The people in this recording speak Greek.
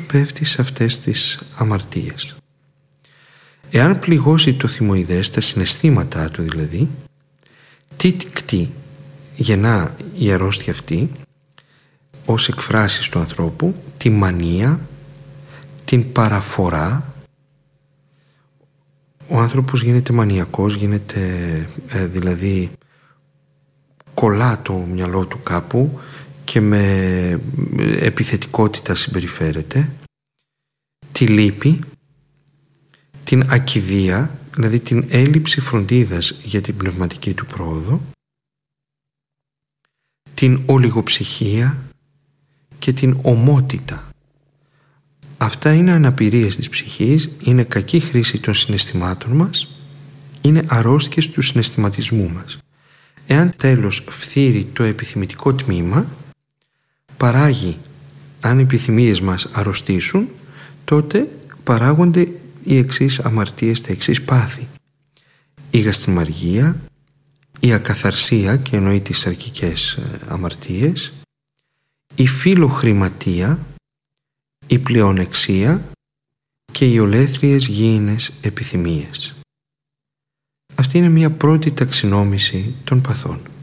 πέφτει σε αυτές τις αμαρτίες. Εάν πληγώσει το θυμοειδές, τα συναισθήματά του δηλαδή, τι γεννά η αρρώστια αυτή ως εκφράσεις του ανθρώπου? Τη μανία, την παραφορά. Ο άνθρωπος γίνεται μανιακός, γίνεται δηλαδή κολλά το μυαλό του κάπου και με επιθετικότητα συμπεριφέρεται. Τη λύπη, την ακηδεία, δηλαδή την έλλειψη φροντίδας για την πνευματική του πρόοδο, την ολιγοψυχία και την ομότητα. Αυτά είναι αναπηρίες της ψυχής, είναι κακή χρήση των συναισθημάτων μας, είναι αρρώστιες του συναισθηματισμού μας. Εάν τέλος φθείρει το επιθυμητικό τμήμα, παράγει, αν οι επιθυμίες μας αρρωστήσουν, τότε παράγονται οι εξής αμαρτίες, τα εξής πάθη: η γαστριμαργία, η ακαθαρσία, και εννοεί τις σαρκικές αμαρτίες, η φιλοχρηματία, η πλεονεξία και οι ολέθριες γήινες επιθυμίες. Αυτή είναι μια πρώτη ταξινόμηση των παθών.